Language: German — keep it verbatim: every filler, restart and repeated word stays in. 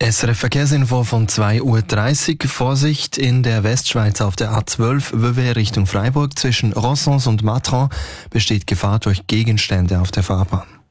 S R F Verkehrsinfo von zwei Uhr dreißig. Vorsicht in der Westschweiz auf der A zwölf, Vevey Richtung Freiburg. Zwischen Rossons und Matran besteht Gefahr durch Gegenstände auf der Fahrbahn.